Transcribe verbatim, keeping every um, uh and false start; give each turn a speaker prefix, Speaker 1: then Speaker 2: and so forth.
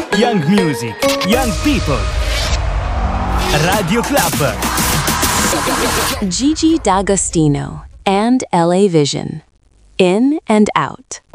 Speaker 1: Young music, young people. Radio Club.
Speaker 2: Gigi D'Agostino and L A Vision. In and out.